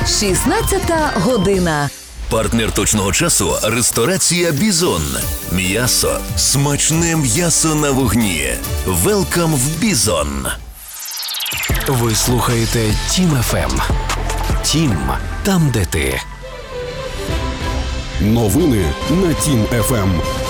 16 година. Партнер точного часу – ресторація «Бізон». М'ясо. Смачне м'ясо на вогні. Велкам в «Бізон». Ви слухаєте Тім ФМ. Тім – там, де ти. Новини на Тім ФМ.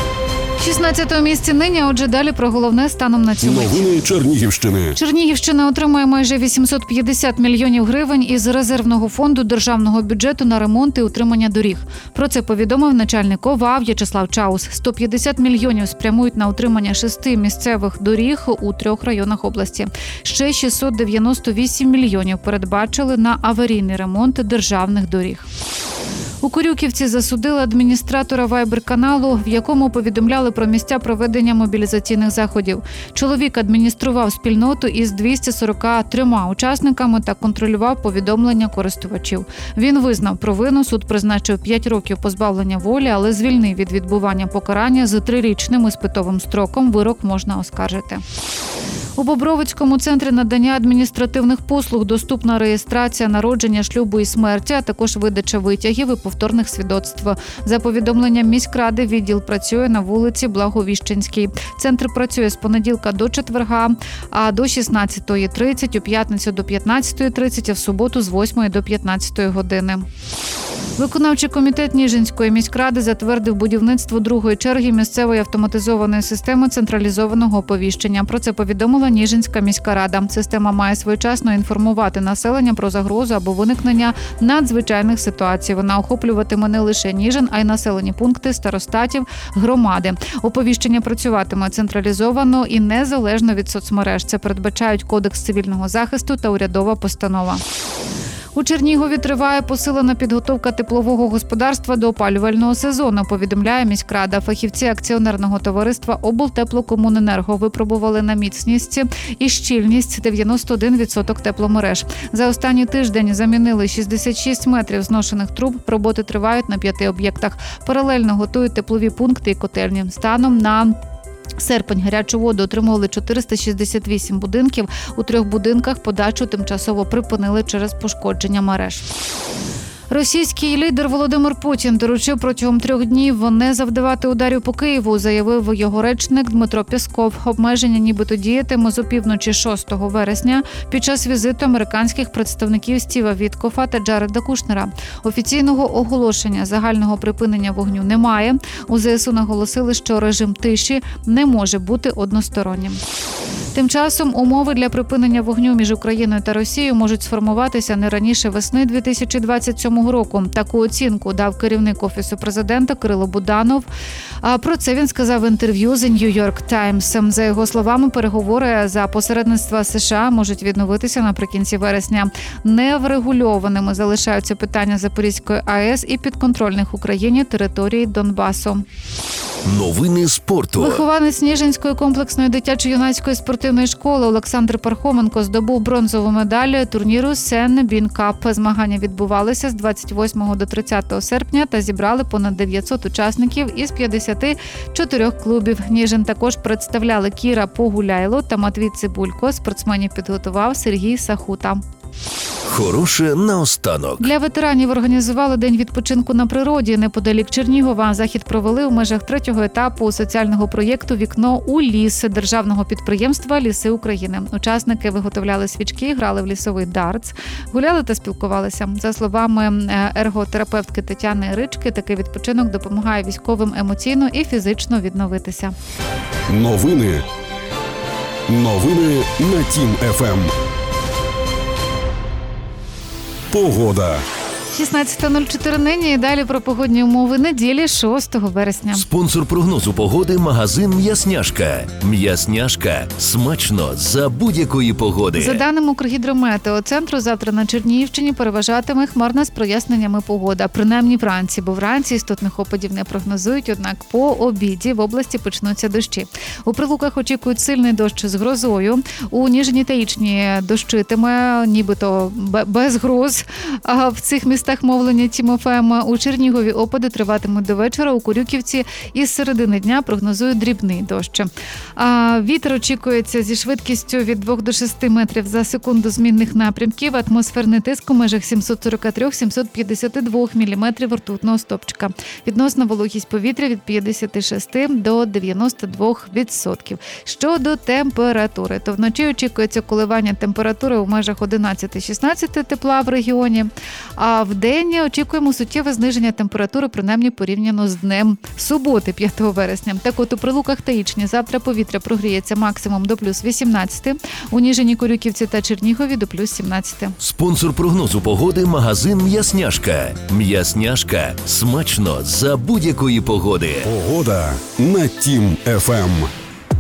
16-те місце нині, отже, далі про головне станом на цю мить. Новини Чернігівщини. Чернігівщина отримає майже 850 мільйонів гривень із резервного фонду державного бюджету на ремонт і утримання доріг. Про це повідомив начальник ОВА В'ячеслав Чаус. 150 мільйонів спрямують на утримання 6 місцевих доріг у 3 районах області. Ще 698 мільйонів передбачили на аварійний ремонт державних доріг. У Корюківці засудили адміністратора Вайбер-каналу, в якому повідомляли про місця проведення мобілізаційних заходів. Чоловік адміністрував спільноту із 243 учасниками та контролював повідомлення користувачів. Він визнав провину, суд призначив 5 років позбавлення волі, але звільнив від відбування покарання з 3-річним іспитовим строком. Вирок можна оскаржити. У Бобровицькому центрі надання адміністративних послуг доступна реєстрація народження, шлюбу і смерті, а також видача витягів і повторних свідоцтв. За повідомленням міськради, відділ працює на вулиці Благовіщенській. Центр працює з понеділка до четверга, а до 16:30, у п'ятницю до 15:30, а в суботу з 8 до 15 години. Виконавчий комітет Ніжинської міськради затвердив будівництво другої черги місцевої автоматизованої системи централізованого оповіщення. Про це повідомила Ніжинська міська рада. Система має своєчасно інформувати населення про загрозу або виникнення надзвичайних ситуацій. Вона охоплюватиме не лише Ніжин, а й населені пункти старостатів громади. Оповіщення працюватиме централізовано і незалежно від соцмереж. Це передбачають Кодекс цивільного захисту та урядова постанова. У Чернігові триває посилена підготовка теплового господарства до опалювального сезону, повідомляє міськрада. Фахівці акціонерного товариства «Облтеплокомуненерго» випробували на міцність і щільність 91% тепломереж. За останній тиждень замінили 66 метрів зношених труб. Роботи тривають на 5 об'єктах. Паралельно готують теплові пункти і котельні. Станом на серпень гарячу воду отримували 468 будинків. У 3 будинках подачу тимчасово припинили через пошкодження мереж. Російський лідер Володимир Путін доручив протягом 3 днів не завдавати ударів по Києву, заявив його речник Дмитро Пєсков. Обмеження нібито діятиме з опівночі 6 вересня під час візиту американських представників Стіва Віткофа та Джареда Кушнера. Офіційного оголошення загального припинення вогню немає. У ЗСУ наголосили, що режим тиші не може бути одностороннім. Тим часом умови для припинення вогню між Україною та Росією можуть сформуватися не раніше весни 2027 року. Таку оцінку дав керівник Офісу президента Кирило Буданов. Про це він сказав в інтерв'ю The New York Times. За його словами, переговори за посередництва США можуть відновитися наприкінці вересня. Неврегульованими залишаються питання Запорізької АЕС і підконтрольних Україні території Донбасу. Новини спорту. Вихованець Ніжинської комплексної дитячо-юнацької спортивної школи Олександр Пархоменко здобув бронзову медаль турніру Сен Бін Кап. Змагання відбувалися з 28 до 30 серпня та зібрали понад 900 учасників із 54 клубів. Ніжин також представляли Кіра Погуляйло та Матвій Цибулько. Спортсменів підготував Сергій Сахута. Хороше наостанок. Для ветеранів організували день відпочинку на природі. Неподалік Чернігова захід провели у межах 3-го етапу соціального проєкту «Вікно у ліс» державного підприємства «Ліси України». Учасники виготовляли свічки, грали в лісовий дартс, гуляли та спілкувалися. За словами ерготерапевтки Тетяни Рички, такий відпочинок допомагає військовим емоційно і фізично відновитися. Новини на Тім ФМ. Погода. 16:04 нині і далі про погодні умови неділі 6 вересня. Спонсор прогнозу погоди – магазин «М'ясняшка». «М'ясняшка» – смачно за будь-якої погоди. За даними Укргідрометеоцентру, завтра на Чернігівщині переважатиме хмарна з проясненнями погода. Принаймні вранці, бо вранці істотних опадів не прогнозують, однак по обіді в області почнуться дощі. У Прилуках очікують сильний дощ з грозою. У Ніжині та Ічні дощитиме, нібито без гроз. А в цих містах містах мовлення Тім ФМ. У Чернігові опади триватимуть до вечора. У Корюківці із середини дня прогнозують дрібний дощ. Вітер очікується зі швидкістю від 2 до 6 метрів за секунду змінних напрямків. Атмосферний тиск у межах 743-752 міліметрів ртутного стовпчика. Відносна вологість повітря від 56 до 92%. Щодо температури, то вночі очікується коливання температури у межах 11-16 тепла в регіоні, а в день очікуємо суттєве зниження температури, принаймні порівняно з днем суботи, 5 вересня. Так от у Прилуках та Ічні завтра повітря прогріється максимум до плюс 18, у Ніжині, Корюківці та Чернігові до плюс 17. Спонсор прогнозу погоди – магазин «М'ясняшка». «М'ясняшка» – смачно за будь-якої погоди. Погода на Тім ФМ.